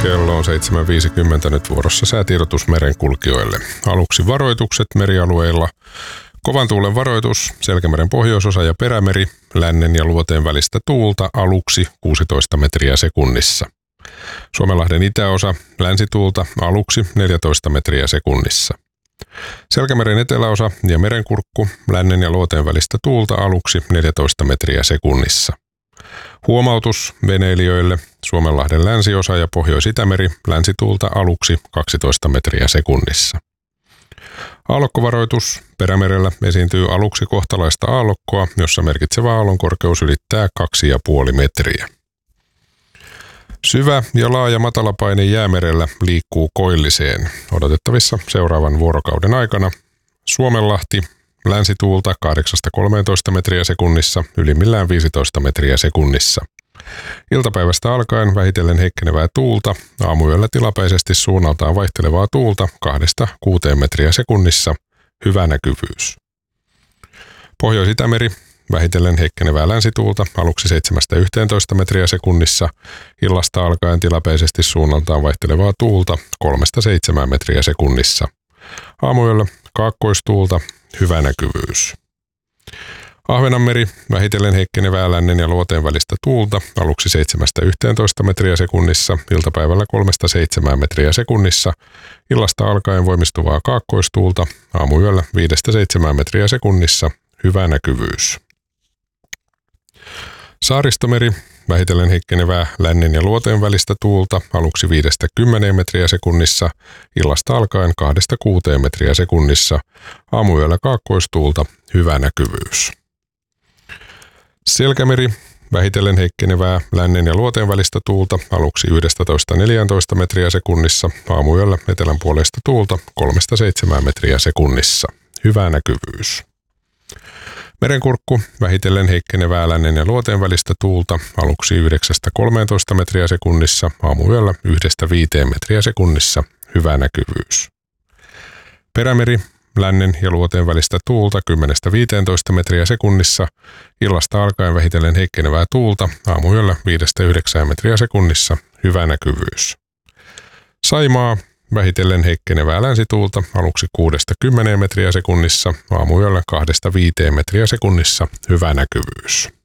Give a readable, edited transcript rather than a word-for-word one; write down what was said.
Kello on 7.50 nyt vuorossa säätiedotus merenkulkijoille. Aluksi varoitukset merialueilla. Kovan tuulen varoitus, Selkämeren pohjoisosa ja Perämeri, lännen ja luoteen välistä tuulta aluksi 16 metriä sekunnissa. Suomenlahden itäosa, länsituulta aluksi 14 metriä sekunnissa. Selkämeren eteläosa ja Merenkurkku, lännen ja luoteen välistä tuulta aluksi 14 metriä sekunnissa. Huomautus veneilijöille, Suomenlahden länsiosa ja Pohjois-Itämeri, länsituulta aluksi 12 metriä sekunnissa. Aallokkovaroitus, Perämerellä esiintyy aluksi kohtalaista aallokkoa, jossa merkitsevä aallonkorkeus ylittää 2,5 metriä. Syvä ja laaja matalapaine jäämerellä liikkuu koilliseen. Odotettavissa seuraavan vuorokauden aikana Suomenlahti, länsituulta 8-13 metriä sekunnissa, ylimmillään 15 metriä sekunnissa. Iltapäivästä alkaen vähitellen heikkenevää tuulta, aamuyöllä tilapäisesti suunnaltaan vaihtelevaa tuulta 2-6 metriä sekunnissa, hyvä näkyvyys. Pohjois-Itämeri, vähitellen heikkenevää länsituulta, aluksi 7-11 metriä sekunnissa, illasta alkaen tilapäisesti suunnaltaan vaihtelevaa tuulta 3-7 metriä sekunnissa. Aamuyöllä kaakkoistuulta, hyvä näkyvyys. Ahvenanmeri, vähitellen heikkenevää lännen ja luoteen välistä tuulta, aluksi 7-11 metriä sekunnissa, iltapäivällä 3-7 metriä sekunnissa, illasta alkaen voimistuvaa kaakkoistuulta, aamuyöllä 5-7 metriä sekunnissa, hyvä näkyvyys. Saaristomeri, vähitellen heikkenevää lännen ja luoteen välistä tuulta, aluksi 5-10 metriä sekunnissa, illasta alkaen 2-6 metriä sekunnissa, aamuyöllä kaakkoistuulta, hyvä näkyvyys. Selkämeri, vähitellen heikkenevää lännen ja luoteen välistä tuulta, aluksi 11-14 metriä sekunnissa, aamuyöllä etelän puolesta tuulta 3-7 metriä sekunnissa, hyvä näkyvyys. Merenkurkku, vähitellen heikkenevää lännen ja luoteen välistä tuulta, aluksi 9-13 metriä sekunnissa, aamuyöllä 1-5 metriä sekunnissa, hyvä näkyvyys. Perämeri, lännen ja luoteen välistä tuulta 10-15 metriä sekunnissa, illasta alkaen vähitellen heikkenevää tuulta, aamuyöllä 5-9 metriä sekunnissa, hyvä näkyvyys. Saimaa, vähitellen heikkenevää länsituulta, aluksi 6-10 metriä sekunnissa, aamuyöllä 2-5 metriä sekunnissa, hyvä näkyvyys.